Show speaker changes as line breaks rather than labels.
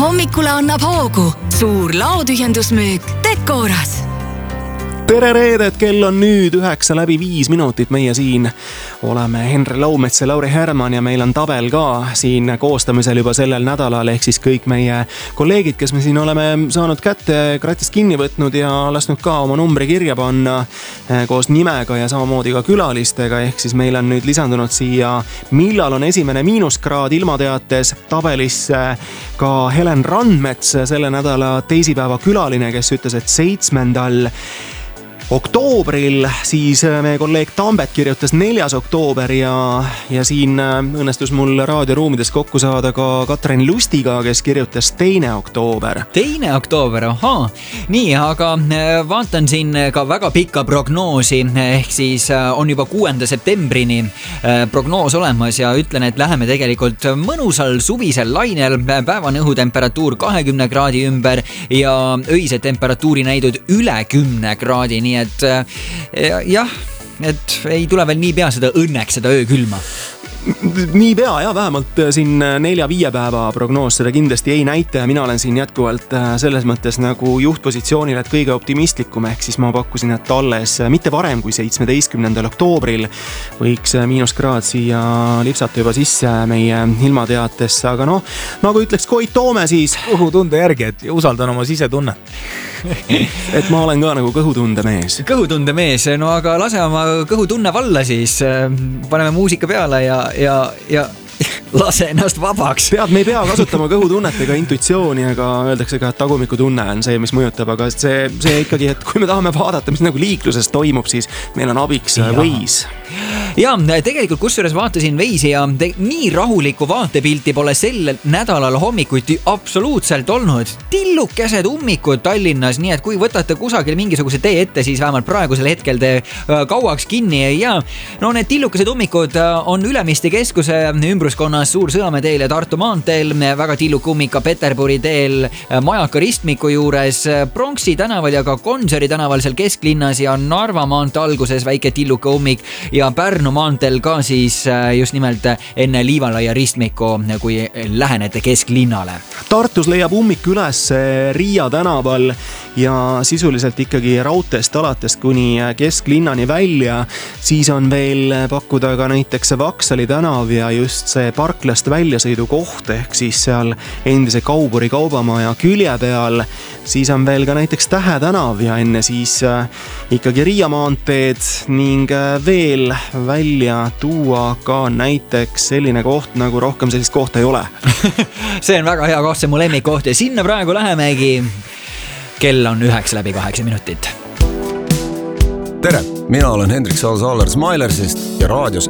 Hommikule annab hoogu suur laotühjendusmüük Decoras.
Tere reedet, kell on nüüd 9:05 meie siin. Oleme Henri Laumets ja Lauri Herman ja meil on tabel ka siin koostamisel juba sellel nädalal, ehk siis kõik meie kolleegid, kes me siin oleme saanud kätte kratist kinni võtnud ja lasknud ka oma numbri kirja panna koos nimega ja samamoodi ka külalistega, ehk siis meil on nüüd lisandunud siia, millal on esimene miinuskraad ilmateates tabelisse ka Helen Randmets, selle nädala teisipäeva külaline, kes ütles, et 7. oktoobril, siis meie kolleeg Tambet kirjutas 4. oktoober ja siin õnnestus mul raadioruumides kokku saada ka Katrin Lustiga, kes kirjutas 2. oktoober.
2. oktoober, ahaa. Nii, aga vaatan siin ka väga pikka prognoosi, ehk siis on juba 6. septembrini prognoos olemas ja ütlen, et läheme tegelikult mõnusal suvisel lainel, päevane õhutemperatuur 20 kraadi ümber ja öised temperatuuri näidud üle 10 kraadi, nii et jah, et ei tule veel nii pea seda öökülma.
Nii pea ja vähemalt siin 4-5 päeva prognoos seda kindlasti ei näita ja mina olen siin jätkuvalt selles mõttes nagu juhtpositsioonil, et kõige optimistlikum, ehk siis ma pakkusin, et alles mitte varem kui 17. oktoobril võiks miinuskraad siia lipsata juba sisse meie ilmateatesse, aga noh, nagu ütleks Koit Toome siis
kõhutunde järgi, et usaldan oma sisetunnet.
Et ma olen ka nagu kõhutunde mees.
Kõhutunde mees, no aga lase oma kõhutunne valla siis, paneme muusika peale ja lase ennast vabaks.
Me ei pea kasutama kõhutunnet ega intuitsiooni, aga öeldakse ka, et tagumikutunne on see, mis mõjutab, aga see ikkagi, et kui me tahame vaadata, mis nagu liikluses toimub, siis meil on abiks Waze.
Ja tegelikult kusjuures vaatasin Waze'i ja nii rahulikku vaatepilti pole sel nädalal hommikuti absoluutselt olnud. Tillukesed ummikud Tallinnas, nii et kui võtate kusagil mingisuguse tee ette, siis vähemalt praegusel hetkel te kauaks kinni ei jää. No need tillukesed ummikud on Ülemiste keskuse ümbruskonnas Suur-Sõjamäe teel ja Tartu maanteel, väga tilluke ummik ka Peterburi teel Majaka ristmiku juures, Pronksi tänaval ja ka Gonsiori tänaval seal kesklinnas ja Narva maantee alguses väike tilluke ummik ja Pärnu maanteel ka siis just nimelt enne Liivalaia ristmiku, kui lähenete kesklinnale.
Tartus leiab ummik üles Riia tänaval ja sisuliselt ikkagi raudteest alates kuni kesklinnani välja, siis on veel pakkuda ka näiteks Vaksali tänav ja just see parklast väljasõidu koht, ehk siis seal endise Kauburi kaubamaja külje peal, siis on veel ka näiteks Tähe tänav ja enne siis ikkagi Riia maanteed ning veel välja tuua ka näiteks selline koht, nagu rohkem sellist kohta ei ole.
See on väga hea koht, see mu lemmikkoht ja sinna praegu lähemegi. Kell on 9:08.
Tere, mina olen Hendrik Saal-Saaler Smilersist ja raadios